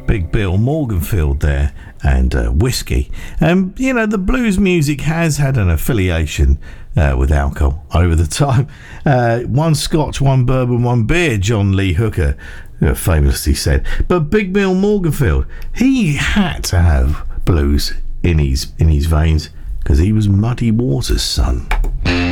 Big Bill Morganfield there, and whiskey. The blues music has had an affiliation with alcohol over the time. One scotch, one bourbon, one beer, John Lee Hooker famously said. But Big Bill Morganfield, he had to have blues in his veins because he was Muddy Waters' son.